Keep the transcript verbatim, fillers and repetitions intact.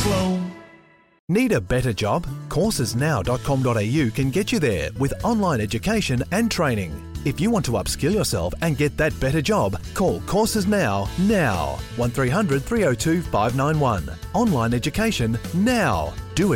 flow. Need a better job? courses now dot com dot a u can get you there with online education and training. If you want to upskill yourself and get that better job, call Courses Now now. one three hundred three oh two five nine one. Online education now. Do it.